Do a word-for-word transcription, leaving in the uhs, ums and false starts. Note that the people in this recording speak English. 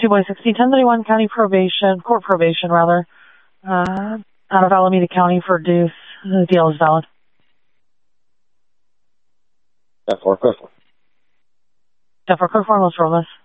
two boy sixteen, ten thirty-one County Probation, Court Probation rather, uh, out of Alameda County for deuce. The deal is valid. That for quick one. That for quick one, let's roll this.